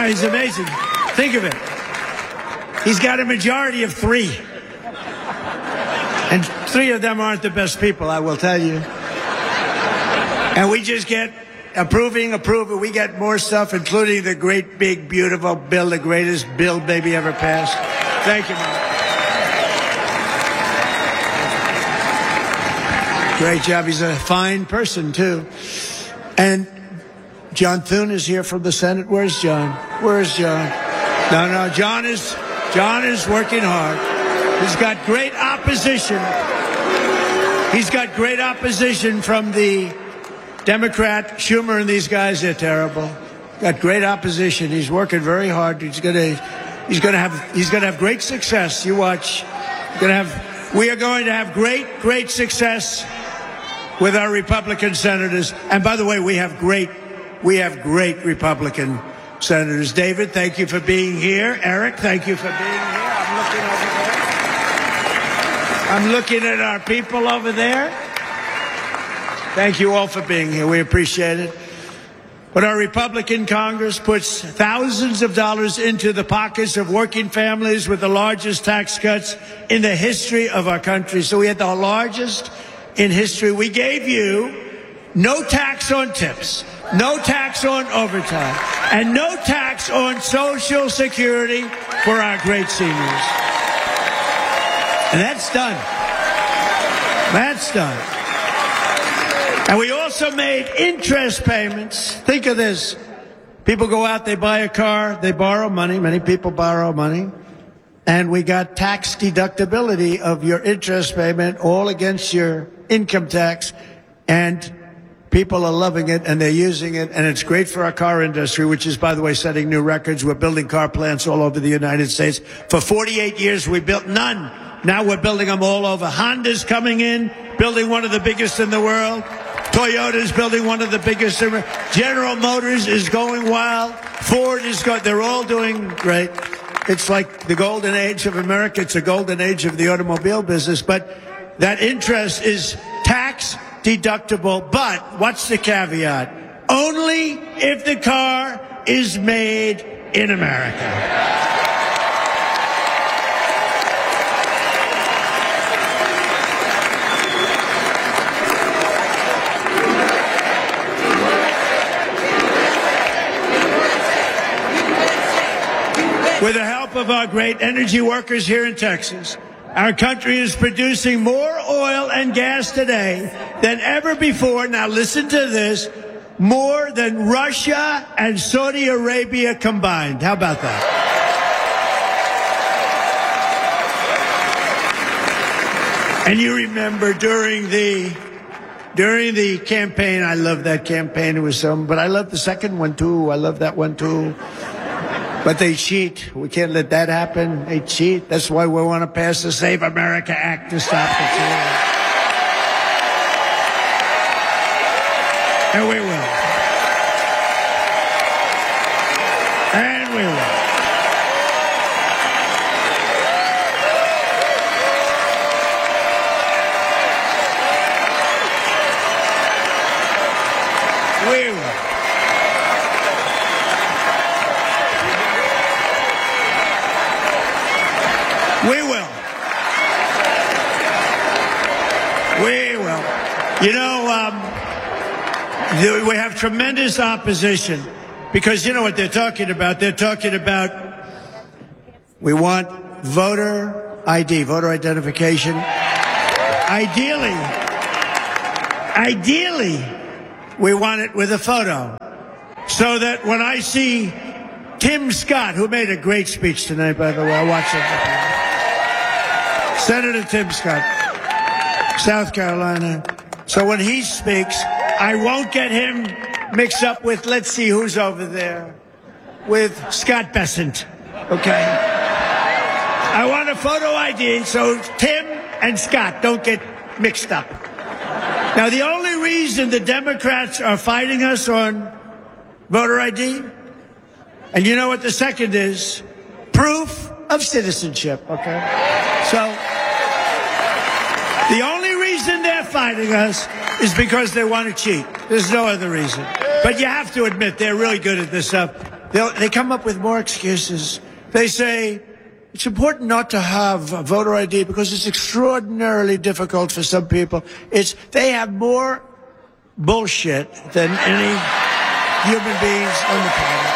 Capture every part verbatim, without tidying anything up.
he's amazing. Think of it. He's got a majority of three. And three of them aren't the best people, I will tell you. And we just get approving, approving. We get more stuff, including the great, big, beautiful bill, the greatest bill maybe ever passed. Thank you, man. Great job. He's a fine person, too. And John Thune is here from the Senate. Where's John? Where's John? No, no, John is, John is working hard. He's got great opposition. He's got great opposition from the Democrat, Schumer, and these guys. They're terrible. Got great opposition. He's working very hard. He's gonna, he's gonna have, he's gonna have great success. You watch. He's gonna have, we are going to have great, great success with our Republican senators. And by the way, we have great, we have great Republican senators. David, thank you for being here. Eric, thank you for being here. I'm looking over there. I'm looking at our people over there. Thank you all for being here. We appreciate it. But our Republican Congress puts thousands of dollars into the pockets of working families with the largest tax cuts in the history of our country. So we had the largest in history. We gave you no tax on tips, no tax on overtime, and no tax on Social Security for our great seniors. And that's done. That's done. And we also made interest payments. Think of this. People go out, they buy a car, they borrow money. Many people borrow money. And we got tax deductibility of your interest payment all against your income tax. And people are loving it, and they're using it, and it's great for our car industry, which is, by the way, setting new records. We're building car plants all over the United States. For forty-eight years, we built none. Now we're building them all over. Honda's coming in, building one of the biggest in the world. Toyota's building one of the biggest. General Motors is going wild. Ford is going. They're all doing great. It's like the golden age of America. It's a golden age of the automobile business. But that interest is tax deductible. But what's the caveat? Only if the car is made in America. With the help of our great energy workers here in Texas, our country is producing more oil and gas today than ever before. Now listen to this, more than Russia and Saudi Arabia combined. How about that? And you remember during the during the campaign, I love that campaign. It was some, but I love the second one too. I love that one too. But they cheat. We can't let that happen. They cheat. That's why we want to pass the Save America Act to stop the cheating. And we will. And we will. We will. We will. We will. You know, um, we have tremendous opposition because you know what they're talking about? They're talking about we want voter I D, voter identification. Ideally, ideally, we want it with a photo so that when I see Tim Scott, who made a great speech tonight, by the way, I watched it. Senator Tim Scott, South Carolina. So when he speaks, I won't get him mixed up with, let's see who's over there, with Scott Bessent, okay? I want a photo I D so Tim and Scott don't get mixed up. Now, the only reason the Democrats are fighting us on voter I D, and you know what the second is? Proof of citizenship, okay? So, the only reason they're fighting us is because they want to cheat. There's no other reason. But you have to admit, they're really good at this stuff. they'll, they come up with more excuses. They say it's important not to have a voter I D because it's extraordinarily difficult for some people. It's they have more bullshit than any human beings on the planet.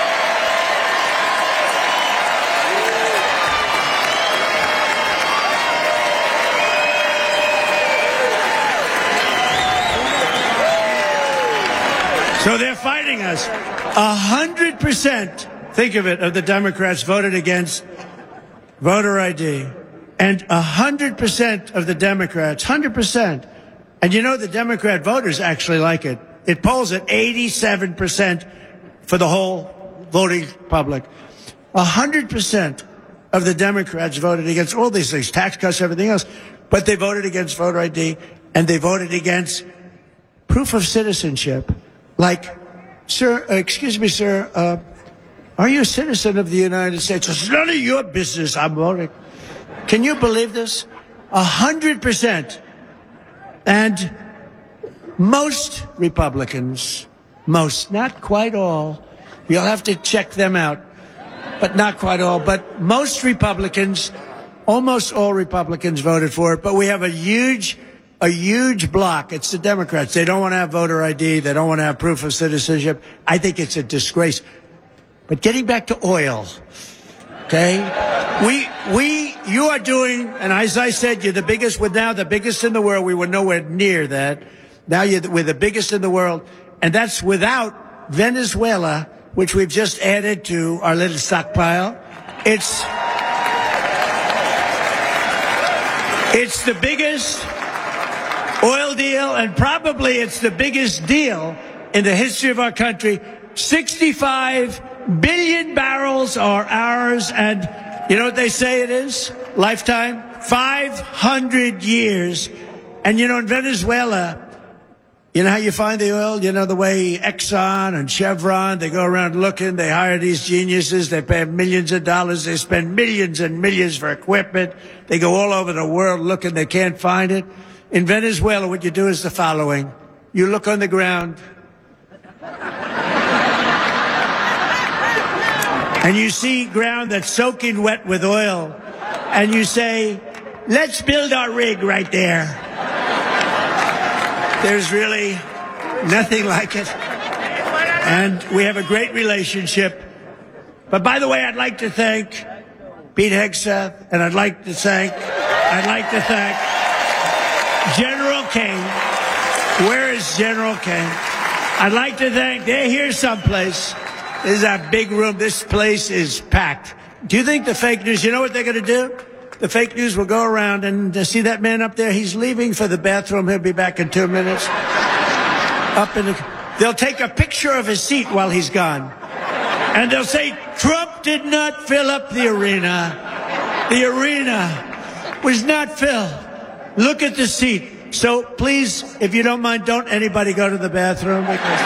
So they're fighting us. A hundred percent, think of it, of the Democrats voted against voter I D. And a hundred percent of the Democrats, hundred percent. And you know the Democrat voters actually like it. It polls at eighty-seven percent for the whole voting public. A hundred percent of the Democrats voted against all these things, tax cuts, everything else. But they voted against voter I D, and they voted against proof of citizenship. Like, sir, uh, excuse me, sir, uh, are you a citizen of the United States? It's none of your business. I'm voting. Can you believe this? A hundred percent. And most Republicans, most, not quite all, you'll have to check them out, but not quite all, but most Republicans, almost all Republicans voted for it, but we have a huge A huge block. It's the Democrats. They don't want to have voter I D. They don't want to have proof of citizenship. I think it's a disgrace. But getting back to oil, okay? We, we, you are doing, and as I said, you're the biggest, we're now the biggest in the world. We were nowhere near that. Now you're, we're the biggest in the world. And that's without Venezuela, which we've just added to our little stockpile. It's, it's the biggest oil deal, and probably it's the biggest deal in the history of our country. sixty-five billion barrels are ours, and you know what they say it is? Lifetime? five hundred years. And you know, in Venezuela, you know how you find the oil? You know the way Exxon and Chevron, they go around looking, they hire these geniuses, they pay millions of dollars, they spend millions and millions for equipment, they go all over the world looking, they can't find it. In Venezuela, what you do is the following. You look on the ground, and you see ground that's soaking wet with oil, and you say, let's build our rig right there. There's really nothing like it. And we have a great relationship. But by the way, I'd like to thank Pete Hegseth, and I'd like to thank, I'd like to thank General King. Where is General King? I'd like to thank, they're here someplace. This is a big room. This place is packed. Do you think the fake news, you know what they're going to do? The fake news will go around and uh, see that man up there? He's leaving for the bathroom. He'll be back in two minutes. Up in the, they'll take a picture of his seat while he's gone. And they'll say, Trump did not fill up the arena. The arena was not filled. Look at the seat. So please, if you don't mind, don't anybody go to the bathroom. Because...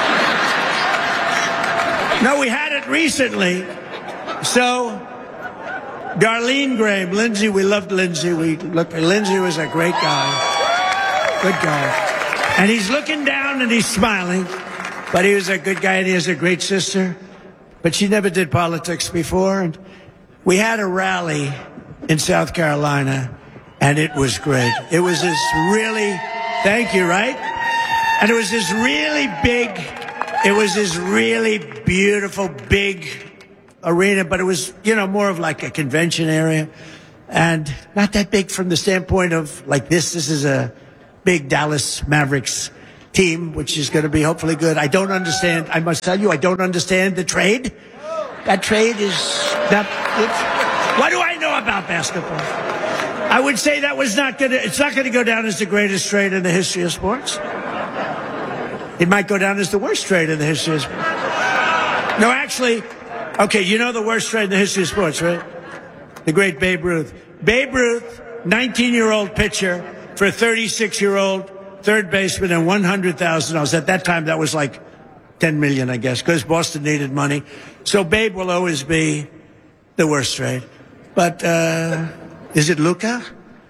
No, we had it recently. So, Darlene Graham, Lindsey, we loved Lindsey. We look, Lindsey was a great guy. Good guy. And he's looking down and he's smiling. But he was a good guy and he has a great sister. But she never did politics before. And we had a rally in South Carolina. And it was great. It was this really, thank you, right? And it was this really big, it was this really beautiful, big arena, but it was, you know, more of like a convention area. And not that big from the standpoint of like this. This is a big Dallas Mavericks team, which is going to be hopefully good. I don't understand, I must tell you, I don't understand the trade. That trade is not, it's, what do I know about basketball? I would say that was not going to, it's not going to go down as the greatest trade in the history of sports. It might go down as the worst trade in the history of sports. No, actually, okay, you know the worst trade in the history of sports, right? The great Babe Ruth. Babe Ruth, nineteen-year-old pitcher for a thirty-six-year-old third baseman and one hundred thousand dollars. At that time, that was like ten million dollars, I guess, because Boston needed money. So Babe will always be the worst trade. But, uh... is it Luka?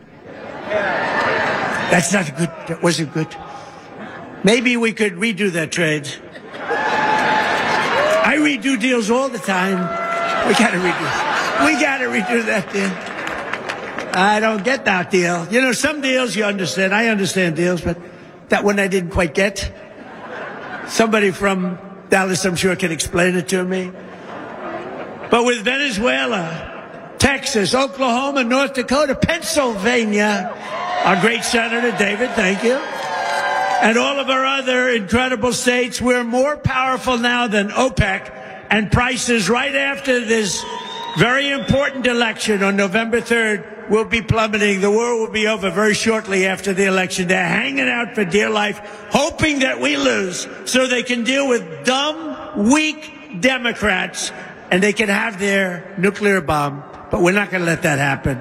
That's not good. That wasn't good. Maybe we could redo that trade. I redo deals all the time. We got to redo. We got to redo that deal. I don't get that deal. You know, some deals you understand. I understand deals, but that one I didn't quite get. Somebody from Dallas, I'm sure, can explain it to me. But with Venezuela, Texas, Oklahoma, North Dakota, Pennsylvania, our great Senator David, thank you, and all of our other incredible states, we're more powerful now than OPEC, and prices right after this very important election on November third will be plummeting. The war will be over very shortly after the election. They're hanging out for dear life, hoping that we lose so they can deal with dumb, weak Democrats and they can have their nuclear bomb. But we're not going to let that happen.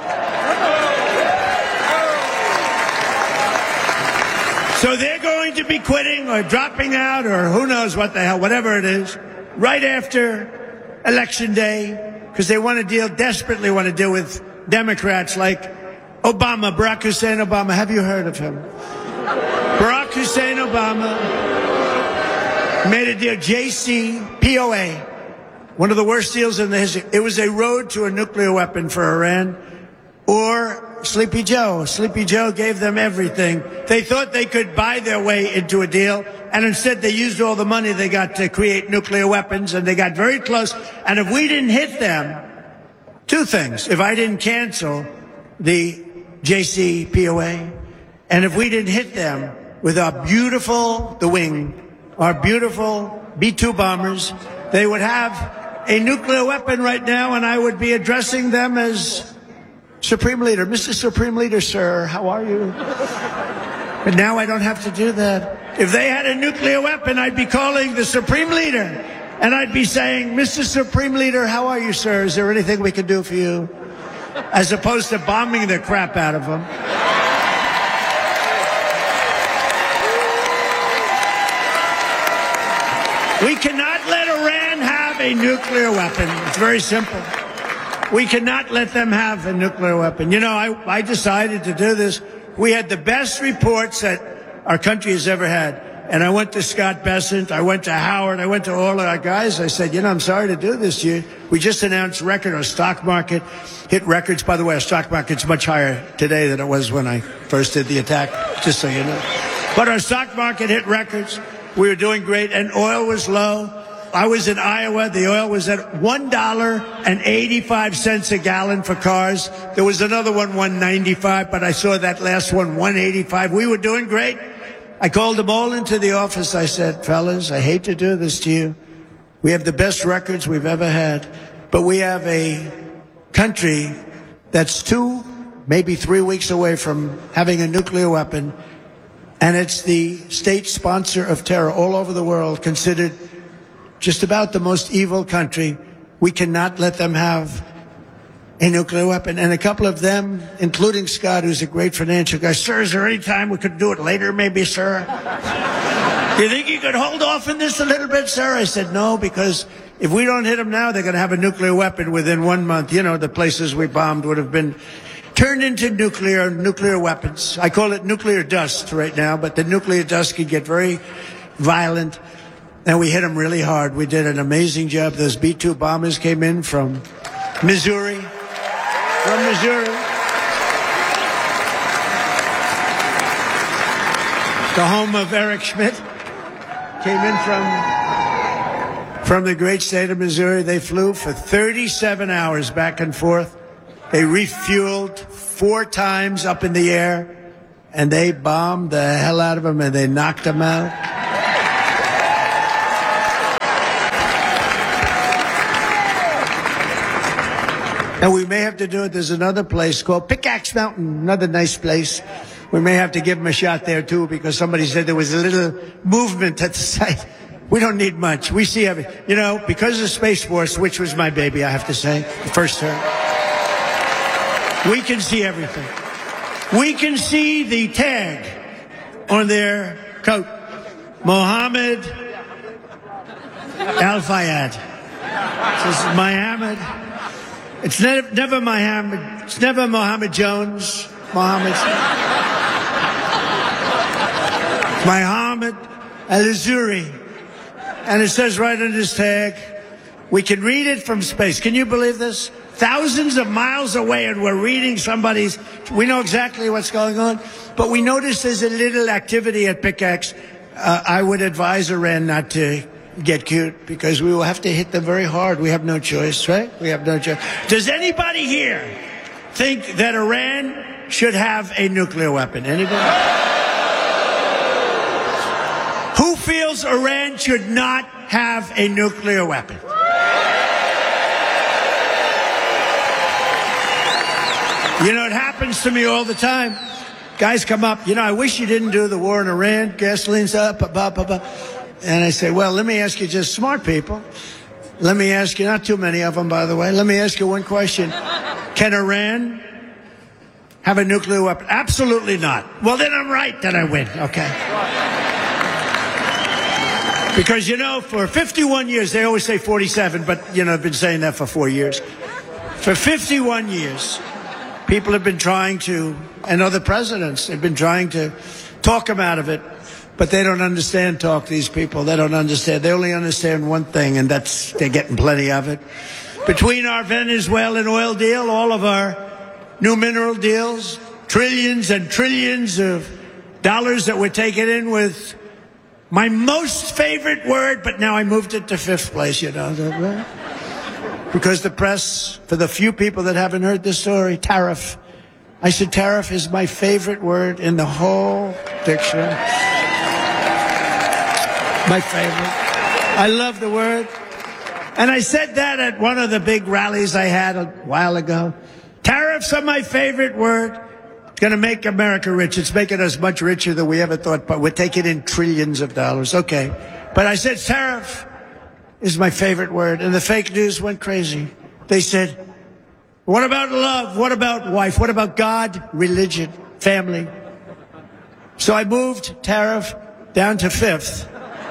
So they're going to be quitting or dropping out or who knows what the hell, whatever it is, right after Election Day, because they want to deal, desperately want to deal with Democrats like Obama, Barack Hussein Obama. Have you heard of him? Barack Hussein Obama made a deal, J C P O A, one of the worst deals in the history. It was a road to a nuclear weapon for Iran. Or Sleepy Joe. Sleepy Joe gave them everything. They thought they could buy their way into a deal, and instead they used all the money they got to create nuclear weapons, and they got very close. And if we didn't hit them, two things. If I didn't cancel the J C P O A, and if we didn't hit them with our beautiful, the wing, our beautiful B two bombers, they would have a nuclear weapon right now, and I would be addressing them as Supreme Leader. Mister Supreme Leader, sir, how are you? But now I don't have to do that. If they had a nuclear weapon, I'd be calling the Supreme Leader, and I'd be saying, Mister Supreme Leader, how are you, sir? Is there anything we can do for you? As opposed to bombing the crap out of them. We cannot let Iran have a nuclear weapon. It's very simple. We cannot let them have a nuclear weapon. You know, I, I decided to do this. We had the best reports that our country has ever had. And I went to Scott Bessent, I went to Howard, I went to all of our guys. I said, you know, I'm sorry to do this to you. We just announced record. Our stock market hit records. By the way, our stock market's much higher today than it was when I first did the attack, just so you know. But our stock market hit records. We were doing great, and oil was low. I was in Iowa. The oil was at one dollar and eighty-five cents a gallon for cars. There was another one, one ninety-five, but I saw that last one, one eighty-five. We were doing great. I called them all into the office. I said, fellas, I hate to do this to you. We have the best records we've ever had, but we have a country that's two, maybe three weeks away from having a nuclear weapon, and it's the state sponsor of terror all over the world, considered just about the most evil country. We cannot let them have a nuclear weapon. And a couple of them, including Scott, who's a great financial guy, sir, is there any time we could do it later, maybe, sir? Do you think you could hold off on this a little bit, sir? I said, no, because if we don't hit them now, they're going to have a nuclear weapon within one month. You know, the places we bombed would have been turned into nuclear, nuclear weapons. I call it nuclear dust right now, but the nuclear dust can get very violent. And we hit them really hard. We did an amazing job. Those B two bombers came in from Missouri. From Missouri. The home of Eric Schmidt. Came in from, from the great state of Missouri. They flew for thirty-seven hours back and forth. They refueled four times up in the air. And they bombed the hell out of them and they knocked them out. And we may have to do it. There's another place called Pickaxe Mountain, another nice place. We may have to give them a shot there, too, because somebody said there was a little movement at the site. We don't need much. We see everything. You know, because of Space Force, which was my baby, I have to say, the first term, we can see everything. We can see the tag on their coat. Mohammed Al-Fayed. It says Mohammed. It's never, never Mohammed. It's never Mohammed Jones. Mohammed. Mohammed Al-Azuri. And it says right on this tag, we can read it from space. Can you believe this? Thousands of miles away, and we're reading somebody's, we know exactly what's going on, but we notice there's a little activity at Pickaxe. Uh, I would advise Iran not to get cute, because we will have to hit them very hard. We have no choice, right? We have no choice. Does anybody here think that Iran should have a nuclear weapon? Anybody? Who feels Iran should not have a nuclear weapon? You know, it happens to me all the time. Guys come up, you know, I wish you didn't do the war in Iran. Gasoline's up, blah, blah, blah. And I say, well, let me ask you, just smart people. Let me ask you, not too many of them, by the way. Let me ask you one question. Can Iran have a nuclear weapon? Absolutely not. Well, then I'm right, then I win, okay? Because, you know, for fifty-one years, they always say forty-seven, but, you know, I've been saying that for four years. For fifty-one years, people have been trying to, and other presidents have been trying to talk them out of it, but they don't understand talk, these people. They don't understand. They only understand one thing, and that's they're getting plenty of it. Between our Venezuelan oil deal, all of our new mineral deals, trillions and trillions of dollars that we're taking in with my most favorite word, but now I moved it to fifth place, you know. Because the press, for the few people that haven't heard this story, tariff. I said tariff is my favorite word in the whole dictionary. My favorite. I love the word. And I said that at one of the big rallies I had a while ago. Tariffs are my favorite word. It's going to make America rich. It's making us much richer than we ever thought, but we're taking in trillions of dollars. Okay. But I said tariff is my favorite word. And the fake news went crazy. They said, what about love? What about wife? What about God, religion, family? So I moved tariff down to fifth.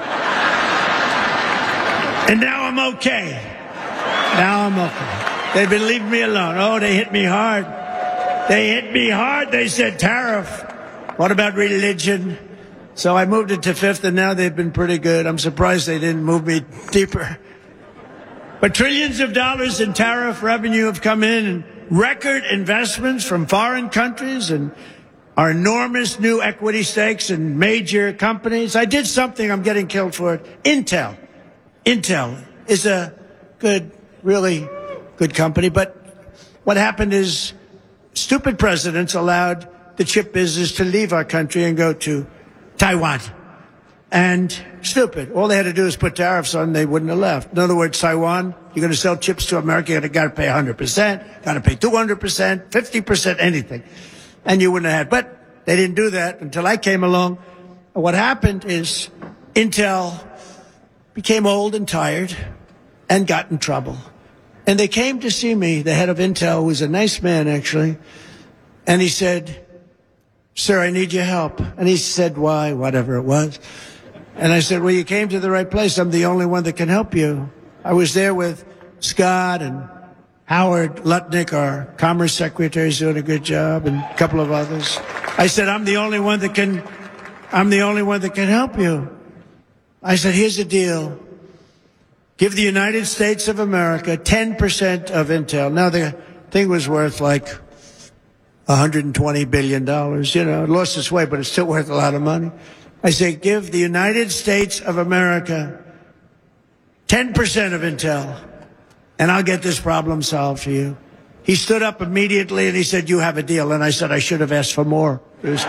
And now I'm okay. Now I'm okay. They've been leaving me alone. Oh, they hit me hard. They hit me hard. They said tariff. What about religion? So I moved it to fifth, and now they've been pretty good. I'm surprised they didn't move me deeper. But trillions of dollars in tariff revenue have come in, and record investments from foreign countries, and our enormous new equity stakes in major companies. I did something, I'm getting killed for it. Intel. Intel is a good, really good company, but what happened is stupid presidents allowed the chip business to leave our country and go to Taiwan. And stupid. All they had to do is put tariffs on, they wouldn't have left. In other words, Taiwan, you're going to sell chips to America, you got to pay one hundred percent, got to pay two hundred percent, fifty percent, anything. And you wouldn't have had. But they didn't do that until I came along. What happened is Intel became old and tired and got in trouble. And they came to see me, the head of Intel, who was a nice man, actually. And he said, sir, I need your help. And he said, why? Whatever it was. And I said, well, you came to the right place. I'm the only one that can help you. I was there with Scott and Howard Lutnick, our Commerce Secretary, is doing a good job, and a couple of others. I said, I'm the only one that can, I'm the only one that can help you. I said, here's the deal. Give the United States of America ten percent of Intel. Now, the thing was worth like one hundred twenty billion dollars. You know, it lost its way, but it's still worth a lot of money. I say, give the United States of America ten percent of Intel, and I'll get this problem solved for you. He stood up immediately and he said, you have a deal. And I said, I should have asked for more. It was, so,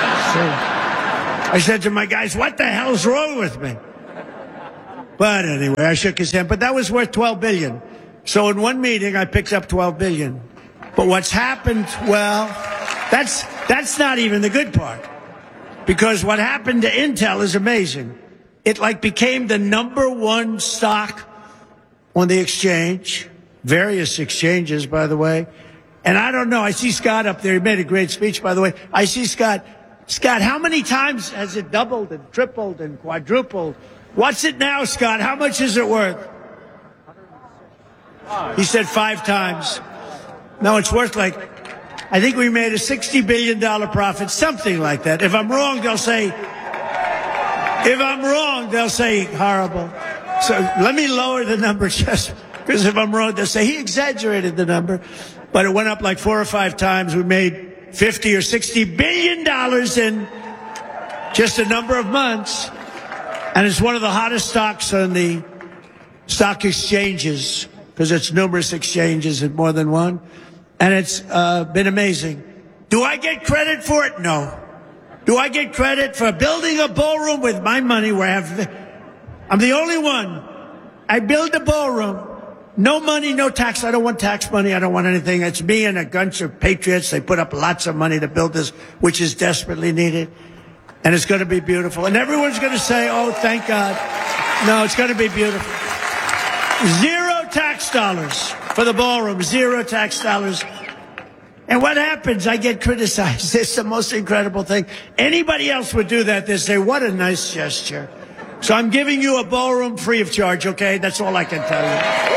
I said to my guys, what the hell's wrong with me? But anyway, I shook his hand. But that was worth twelve billion dollars. So in one meeting, I picked up twelve billion dollars. But what's happened, well, that's, that's not even the good part. Because what happened to Intel is amazing. It like became the number one stock on the exchange, various exchanges, by the way. And I don't know, I see Scott up there. He made a great speech, by the way. I see Scott. Scott, how many times has it doubled and tripled and quadrupled? What's it now, Scott? How much is it worth? He said five times. No, it's worth like, I think we made a sixty billion dollars profit, something like that. If I'm wrong, they'll say, if I'm wrong, they'll say horrible. So let me lower the number just because if I'm wrong, they'll say he exaggerated the number. But it went up like four or five times. We made fifty or sixty billion dollars in just a number of months. And it's one of the hottest stocks on the stock exchanges because it's numerous exchanges and more than one. And it's uh, been amazing. Do I get credit for it? No. Do I get credit for building a ballroom with my money where I have, I'm the only one. I build a ballroom. No money, no tax. I don't want tax money. I don't want anything. It's me and a bunch of patriots. They put up lots of money to build this, which is desperately needed. And it's going to be beautiful. And everyone's going to say, oh, thank God. No, it's going to be beautiful. Zero tax dollars for the ballroom. Zero tax dollars. And what happens? I get criticized. It's the most incredible thing. Anybody else would do that. They say, what a nice gesture. So I'm giving you a ballroom free of charge, okay? That's all I can tell you.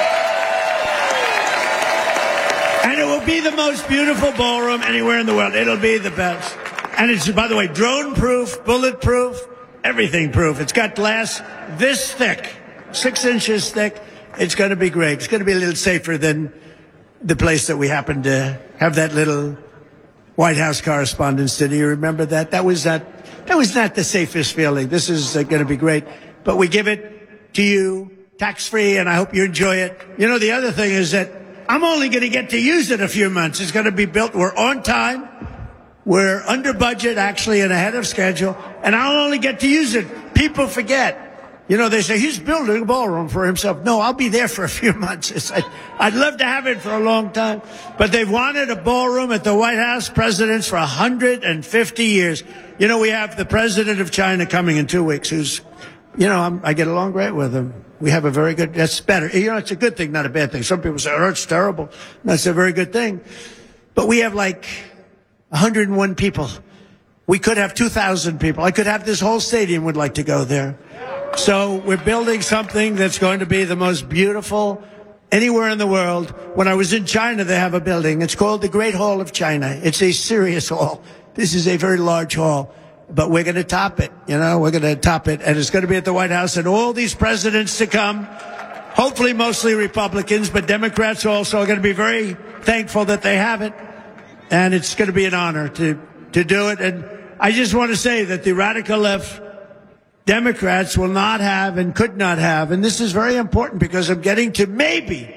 And it will be the most beautiful ballroom anywhere in the world. It'll be the best. And it's, by the way, drone-proof, bulletproof, everything-proof. It's got glass this thick, six inches thick. It's going to be great. It's going to be a little safer than the place that we happened to have that little White House correspondence. Did you remember that? That was not, that was not the safest feeling. This is uh, going to be great. But we give it to you tax-free, and I hope you enjoy it. You know, the other thing is that I'm only going to get to use it a few months. It's going to be built. We're on time. We're under budget, actually, and ahead of schedule. And I'll only get to use it. People forget. You know, they say, he's building a ballroom for himself. No, I'll be there for a few months. It's like, I'd love to have it for a long time. But they've wanted a ballroom at the White House presidents for one hundred fifty years. You know, we have the president of China coming in two weeks, who's, you know, I'm, I get along great with him. We have a very good, that's better. You know, it's a good thing, not a bad thing. Some people say, oh, it's terrible. That's a very good thing. But we have like one hundred one people. We could have two thousand people. I could have this whole stadium would like to go there. So we're building something that's going to be the most beautiful anywhere in the world. When I was in China, they have a building. It's called the Great Hall of China. It's a serious hall. This is a very large hall. But we're going to top it, you know, we're going to top it. And it's going to be at the White House. And all these presidents to come, hopefully mostly Republicans, but Democrats also are going to be very thankful that they have it. And it's going to be an honor to, to do it. And I just want to say that the radical left Democrats will not have and could not have, and this is very important because I'm getting to maybe,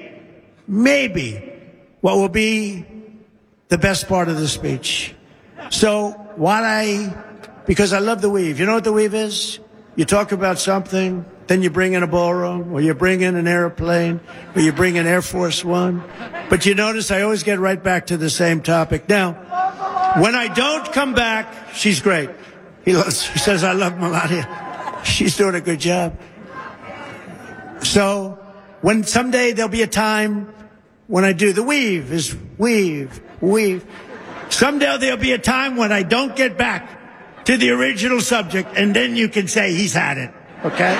maybe what will be the best part of the speech. So what I, because I love the weave. You know what the weave is? You talk about something, then you bring in a ballroom, or you bring in an airplane, or you bring in Air Force One. But you notice I always get right back to the same topic. Now, when I don't come back, she's great. He loves, he says, I love Melania. She's doing a good job. So when someday there'll be a time when I do the weave is weave, weave. Someday there'll be a time when I don't get back to the original subject, and then you can say he's had it. Okay?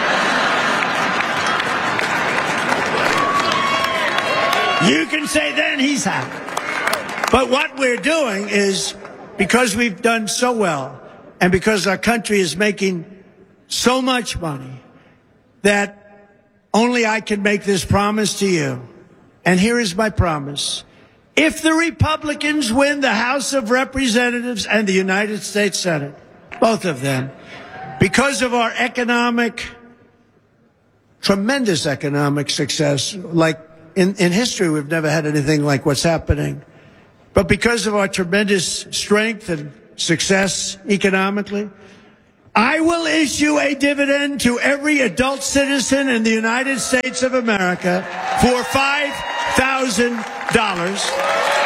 You can say then he's had it. But what we're doing is, because we've done so well, and because our country is making so much money, that only I can make this promise to you. And here is my promise. If the Republicans win the House of Representatives and the United States Senate, both of them, because of our economic, tremendous economic success, like in, in history, we've never had anything like what's happening. But because of our tremendous strength and success economically, I will issue a dividend to every adult citizen in the United States of America for five thousand dollars.